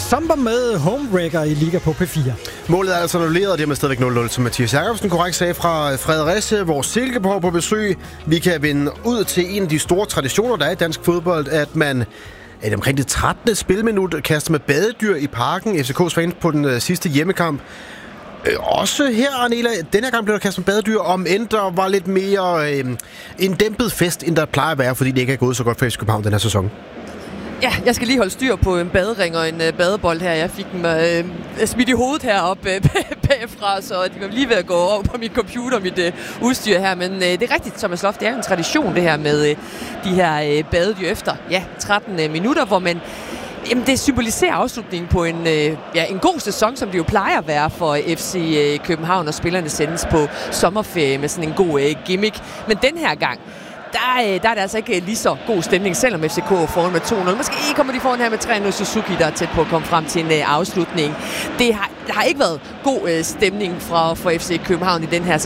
Samba med homewrecker i Liga på P4. Målet er altså annulleret, og det er med stadigvæk 0-0, som Mathias Jacobsen korrekt sagde fra Fredericia, hvor Silkeborg på besøg. Vi kan vende ud til en af de store traditioner, der er i dansk fodbold, at man omkring det 13. spilminut kaster med badedyr i parken. FCK's fans på den sidste hjemmekamp. Også her, Arnela, den her gang blev der kastet med badedyr, om end der var lidt mere en dæmpet fest, end der plejer at være, fordi det ikke er gået så godt for FC København den her sæson. Ja, jeg skal lige holde styr på en badering og en badebold her. Jeg fik dem smidt i hovedet heroppe bagfra, så de var lige ved at gå over på mit computer, mit udstyr her. Men det er rigtigt, Thomas Loft, det er en tradition det her med de her badedyr efter 13 minutter, hvor man... Jamen, det symboliserer afslutningen på en god sæson, som det jo plejer at være for FC København, og spillerne sendes på sommerferie med sådan en god gimmick. Men den her gang, der er det altså ikke lige så god stemning, selvom FCK er foran med 2-0. Måske kommer de foran her med 3-0. Suzuki, der er tæt på at komme frem til en afslutning. Der har ikke været god stemning for FC København i den her